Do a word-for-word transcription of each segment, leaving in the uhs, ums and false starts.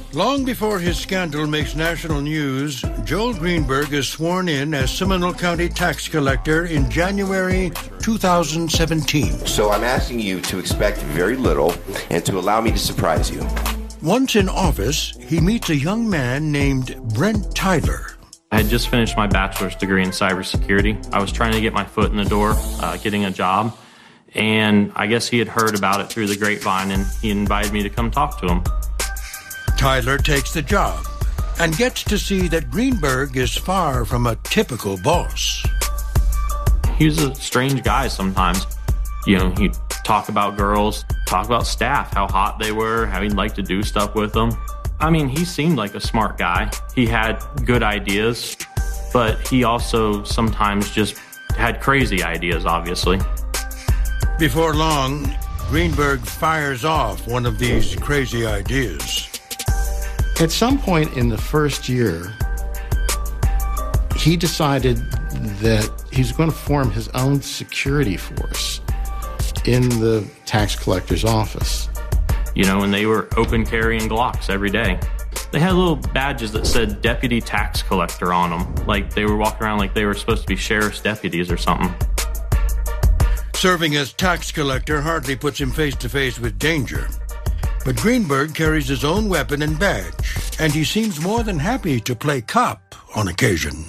Long before his scandal makes national news, Joel Greenberg is sworn in as Seminole County tax collector in January two thousand seventeen. So I'm asking you to expect very little and to allow me to surprise you. Once in office, he meets a young man named Brent Tyler. I had just finished my bachelor's degree in cybersecurity. I was trying to get my foot in the door, uh, getting a job, and I guess he had heard about it through the grapevine, and he invited me to come talk to him. Tyler takes the job and gets to see that Greenberg is far from a typical boss. He was a strange guy sometimes. You know, he'd talk about girls, talk about staff, how hot they were, how he'd like to do stuff with them. I mean, he seemed like a smart guy. He had good ideas, but he also sometimes just had crazy ideas, obviously. Before long, Greenberg fires off one of these crazy ideas. At some point in the first year, he decided that he was going to form his own security force in the tax collector's office. You know, and they were open carrying Glocks every day. They had little badges that said Deputy Tax Collector on them. Like they were walking around like they were supposed to be sheriff's deputies or something. Serving as tax collector hardly puts him face to face with danger. But Greenberg carries his own weapon and badge, and he seems more than happy to play cop on occasion.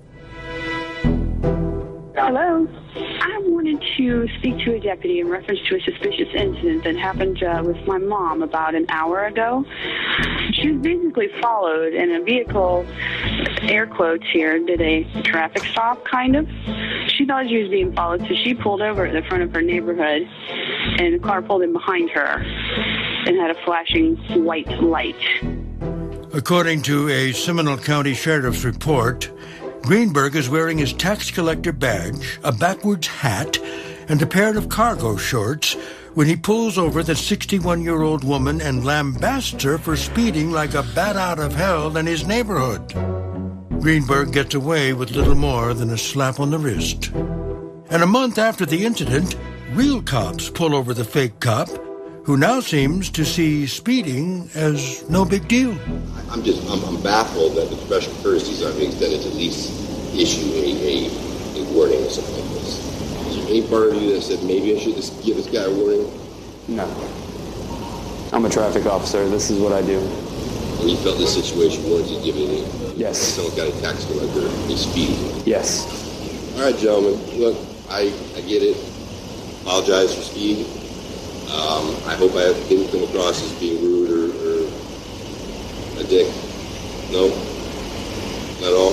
Hello. I wanted to speak to a deputy in reference to a suspicious incident that happened uh, with my mom about an hour ago. She was basically followed, and a vehicle, air quotes here, did a traffic stop, kind of. She thought she was being followed, so she pulled over at the front of her neighborhood, and the car pulled in behind her and had a flashing white light. According to a Seminole County Sheriff's report, Greenberg is wearing his tax collector badge, a backwards hat, and a pair of cargo shorts when he pulls over the sixty-one-year-old woman and lambasts her for speeding like a bat out of hell in his neighborhood. Greenberg gets away with little more than a slap on the wrist. And a month after the incident, real cops pull over the fake cop, who now seems to see speeding as no big deal. I'm just, I'm, I'm baffled that the professional courtesies aren't being extended to at least issue a, a, a warning or something like this. Is there any part of you that said maybe I should just give this guy a warning? No. I'm a traffic officer. This is what I do. And you felt this situation warranted giving a yes. Seminole County tax collector a speeding? Yes. All right, gentlemen. Look, I, I get it. Apologize for speeding. Um, I hope I didn't come across as being rude or, or a dick. No? Not at all?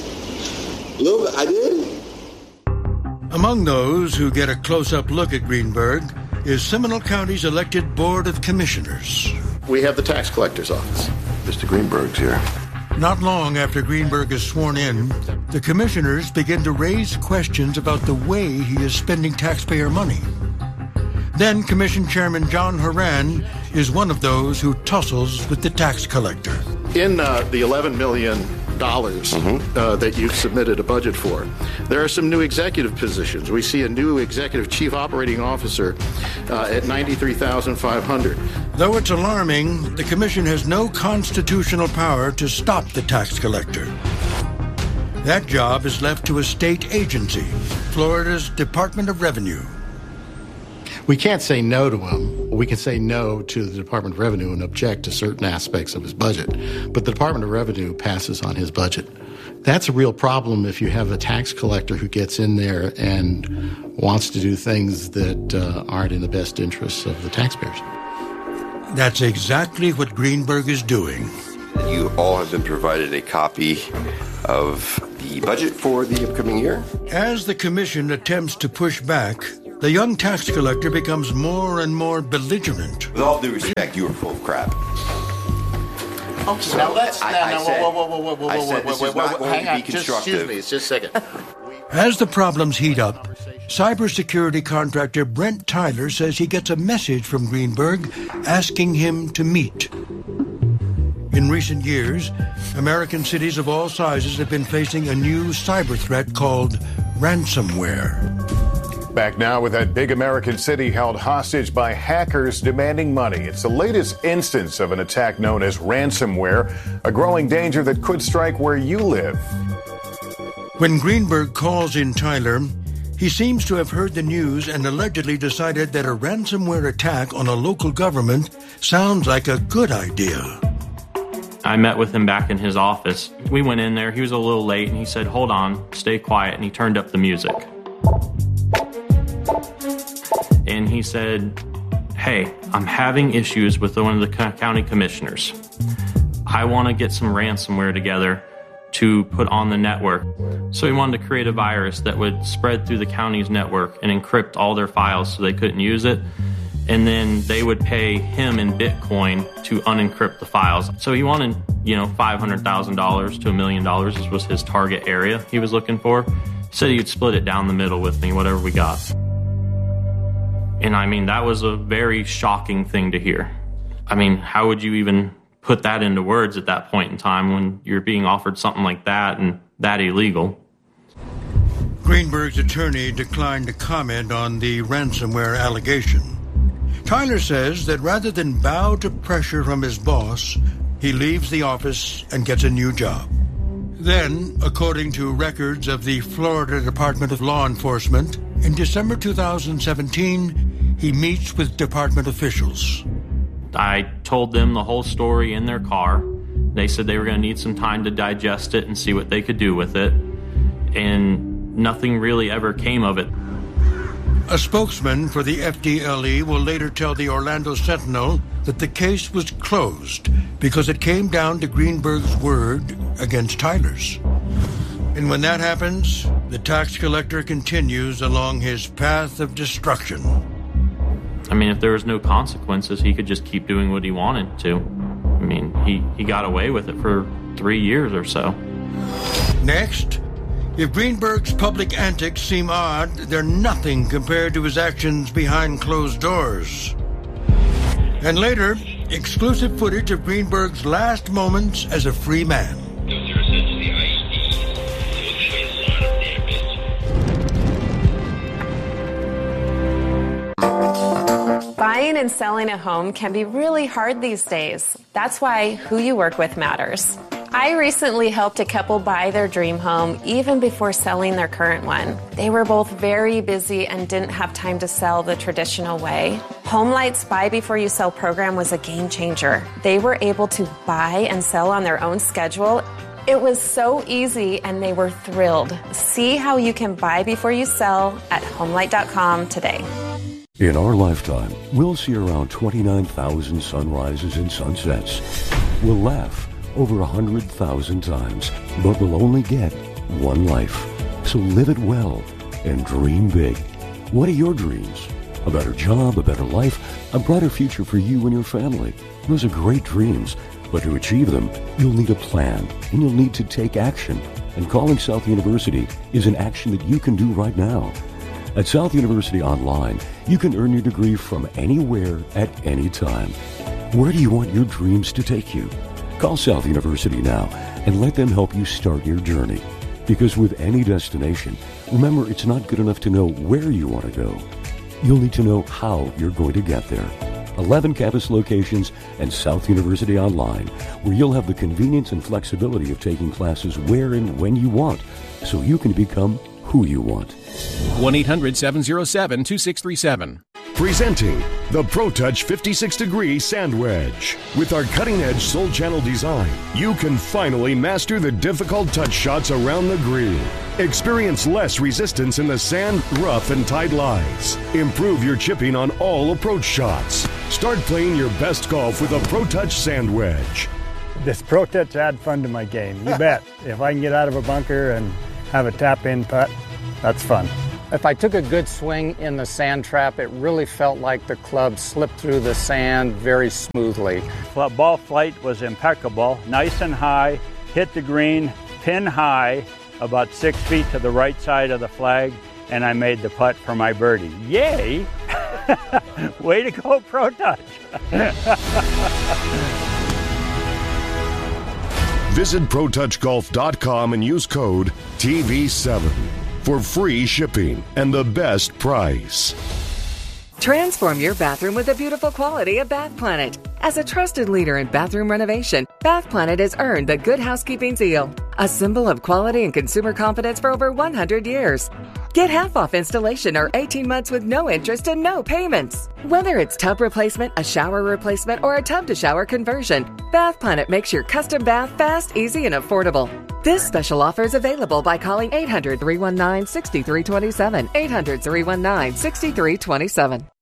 A little bit. I did. Among those who get a close-up look at Greenberg is Seminole County's elected Board of Commissioners. We have the tax collector's office. Mister Greenberg's here. Not long after Greenberg is sworn in, the commissioners begin to raise questions about the way he is spending taxpayer money. Then Commission Chairman John Horan is one of those who tussles with the tax collector. In uh, the eleven million dollars mm-hmm. uh, that you've submitted a budget for, there are some new executive positions. We see a new executive chief operating officer uh, at ninety-three thousand five hundred dollars. Though it's alarming, the commission has no constitutional power to stop the tax collector. That job is left to a state agency, Florida's Department of Revenue. We can't say no to him. We can say no to the Department of Revenue and object to certain aspects of his budget. But the Department of Revenue passes on his budget. That's a real problem if you have a tax collector who gets in there and wants to do things that uh, aren't in the best interests of the taxpayers. That's exactly what Greenberg is doing. You all have been provided a copy of the budget for the upcoming year. As the commission attempts to push back, the young tax collector becomes more and more belligerent. With all due respect, you are full of crap. Oh, so now let's... I, now, I now, said, whoa, whoa, whoa, whoa, whoa, I whoa, said whoa, this whoa, is whoa, not whoa, going hang to be on, just constructive. excuse me, it's just a second. As the problems heat up, cybersecurity contractor Brent Tyler says he gets a message from Greenberg asking him to meet. In recent years, American cities of all sizes have been facing a new cyber threat called ransomware. Back now with that big American city held hostage by hackers demanding money. It's the latest instance of an attack known as ransomware, a growing danger that could strike where you live. When Greenberg calls in Tyler, he seems to have heard the news and allegedly decided that a ransomware attack on a local government sounds like a good idea. I met with him back in his office. We went in there. He was a little late, and he said, "Hold on, stay quiet," and he turned up the music. And he said, "Hey, I'm having issues with one of the county commissioners. I want to get some ransomware together to put on the network." So he wanted to create a virus that would spread through the county's network and encrypt all their files so they couldn't use it. And then they would pay him in Bitcoin to unencrypt the files. So he wanted, you know, five hundred thousand dollars to a million dollars. This was his target area he was looking for. He said he'd split it down the middle with me, whatever we got. And I mean, that was a very shocking thing to hear. I mean, how would you even put that into words at that point in time when you're being offered something like that and that illegal? Greenberg's attorney declined to comment on the ransomware allegation. Tyler says that rather than bow to pressure from his boss, he leaves the office and gets a new job. Then, according to records of the Florida Department of Law Enforcement, in December two thousand seventeen, he meets with department officials. I told them the whole story in their car. They said they were going to need some time to digest it and see what they could do with it. And nothing really ever came of it. A spokesman for the F D L E will later tell the Orlando Sentinel that the case was closed because it came down to Greenberg's word against Tyler's. And when that happens, the tax collector continues along his path of destruction. I mean, if there was no consequences, he could just keep doing what he wanted to. I mean, he, he got away with it for three years or so. Next, if Greenberg's public antics seem odd, they're nothing compared to his actions behind closed doors. And later, exclusive footage of Greenberg's last moments as a free man. Buying and selling a home can be really hard these days. That's why who you work with matters. I recently helped a couple buy their dream home even before selling their current one. They were both very busy and didn't have time to sell the traditional way. HomeLight's Buy Before You Sell program was a game changer. They were able to buy and sell on their own schedule. It was so easy and they were thrilled. See how you can buy before you sell at homelight dot com today. In our lifetime, we'll see around twenty-nine thousand sunrises and sunsets. We'll laugh over one hundred thousand times, but we'll only get one life. So live it well and dream big. What are your dreams? A better job, a better life, a brighter future for you and your family. Those are great dreams, but to achieve them, you'll need a plan and you'll need to take action. And calling South University is an action that you can do right now. At South University Online, you can earn your degree from anywhere at any time. Where do you want your dreams to take you? Call South University now and let them help you start your journey. Because with any destination, remember it's not good enough to know where you want to go. You'll need to know how you're going to get there. eleven campus locations and South University Online, where you'll have the convenience and flexibility of taking classes where and when you want, so you can become who you want. one eight hundred seven oh seven two six three seven. Presenting the ProTouch fifty-six degree Sand Wedge. With our cutting-edge Soul Channel design, you can finally master the difficult touch shots around the green. Experience less resistance in the sand, rough, and tight lies. Improve your chipping on all approach shots. Start playing your best golf with a ProTouch Sand Wedge. This ProTouch add fun to my game, you bet. If I can get out of a bunker and have a tap-in putt, that's fun. If I took a good swing in the sand trap, it really felt like the club slipped through the sand very smoothly. Ball flight was impeccable, nice and high, hit the green, pin high, about six feet to the right side of the flag, and I made the putt for my birdie. Yay! Way to go, ProTouch! Visit Pro Touch Golf dot com and use code T V seven. for free shipping and the best price. Transform your bathroom with the beautiful quality of Bath Planet. As a trusted leader in bathroom renovation, Bath Planet has earned the Good Housekeeping seal, a symbol of quality and consumer confidence for over one hundred years. Get half off installation or eighteen months with no interest and no payments. Whether it's tub replacement, a shower replacement, or a tub-to-shower conversion, Bath Planet makes your custom bath fast, easy, and affordable. This special offer is available by calling eight hundred, three one nine, six three two seven, eight hundred, three one nine, six three two seven.